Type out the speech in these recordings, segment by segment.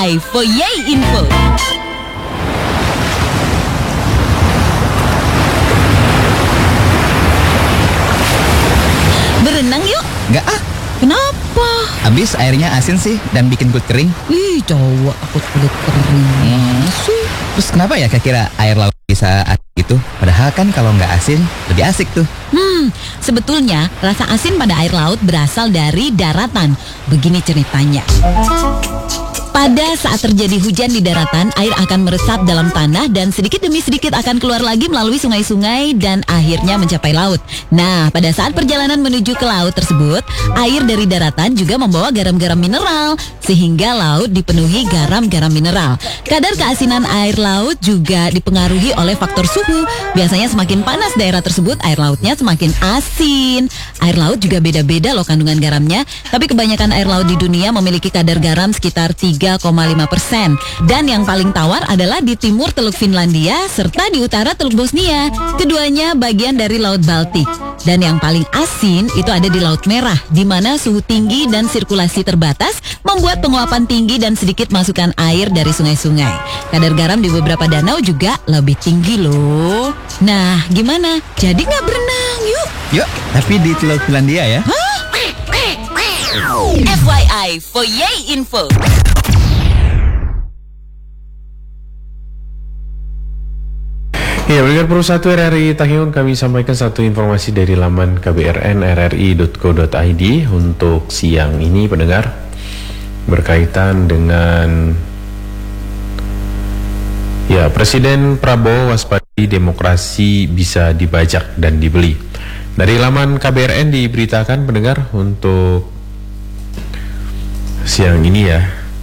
FYI for Yay Info. Berenang yuk. Nggak ah, Kenapa? habis airnya asin sih dan bikin kulit kering. Ih, cowok aku kulit kering. Sih. Terus kenapa ya kira-kira air laut bisa asin gitu? Padahal kan kalau nggak asin lebih asik tuh. Sebetulnya rasa asin pada air laut berasal dari daratan. Begini ceritanya. Pada saat terjadi hujan di daratan, air akan meresap dalam tanah dan sedikit demi sedikit akan keluar lagi melalui sungai-sungai dan akhirnya mencapai laut. Nah, pada saat perjalanan menuju ke laut tersebut, air dari daratan juga membawa garam-garam mineral, sehingga laut dipenuhi garam-garam mineral. Kadar keasinan air laut juga dipengaruhi oleh faktor suhu. Biasanya semakin panas daerah tersebut, air lautnya semakin asin. Air laut juga beda-beda loh kandungan garamnya, tapi kebanyakan air laut di dunia memiliki kadar garam sekitar 3,5%. Dan yang paling tawar adalah di timur Teluk Finlandia serta di utara Teluk Bosnia. Keduanya bagian dari Laut Baltik. Dan yang paling asin itu ada di Laut Merah, di mana suhu tinggi dan sirkulasi terbatas membuat penguapan tinggi dan sedikit masukan air dari sungai-sungai. Kadar garam di beberapa danau juga lebih tinggi loh. Nah, gimana? Jadi nggak berenang? Yuk! Yuk, tapi di Teluk Finlandia ya. FYI for Yay Info. Ya, pendengar Perusahaan RRI Tahyun, kami sampaikan satu informasi dari laman kbrn.rri.co.id untuk siang ini, pendengar, berkaitan dengan Presiden Prabowo waspadai demokrasi bisa dibajak dan dibeli. Dari laman KBRN diberitakan, pendengar, untuk siang ini ya,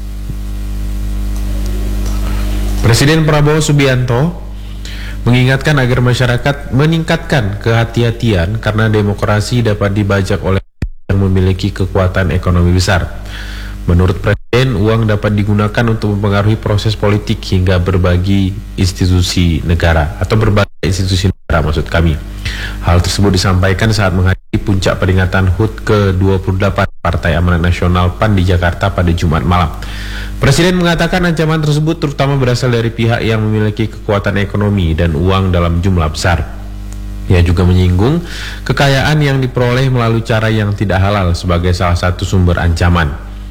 Presiden Prabowo Subianto mengingatkan agar masyarakat meningkatkan kehati-hatian karena demokrasi dapat dibajak oleh yang memiliki kekuatan ekonomi besar. Menurut Presiden, uang dapat digunakan untuk mempengaruhi proses politik hingga berbagai institusi negara atau berbagai institusi negara maksud kami. Hal tersebut disampaikan saat menghadiri puncak peringatan HUT ke-28 Partai Amanat Nasional PAN di Jakarta pada Jumat malam. Presiden mengatakan ancaman tersebut terutama berasal dari pihak yang memiliki kekuatan ekonomi dan uang dalam jumlah besar. Ia juga menyinggung kekayaan yang diperoleh melalui cara yang tidak halal sebagai salah satu sumber ancaman.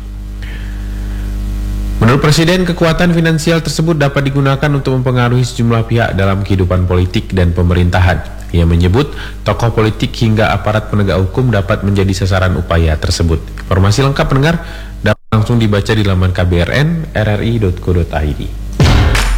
Menurut Presiden, kekuatan finansial tersebut dapat digunakan untuk mempengaruhi sejumlah pihak dalam kehidupan politik dan pemerintahan. Ia menyebut tokoh politik hingga aparat penegak hukum dapat menjadi sasaran upaya tersebut. Informasi lengkap, pendengar, dapat langsung dibaca di laman kbrn.rri.co.id.